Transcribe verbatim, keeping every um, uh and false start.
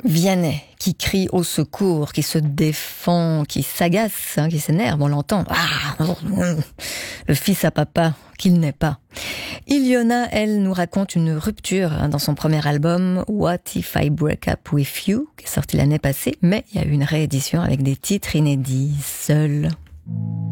Vianney, qui crie au secours, qui se défend, qui s'agace, hein, qui s'énerve, on l'entend. Ah, le fils à papa qu'il n'est pas. Iliona, elle, nous raconte une rupture hein, dans son premier album What If I Break Up With You, qui est sorti l'année passée, mais il y a eu une réédition avec des titres inédits, Seul.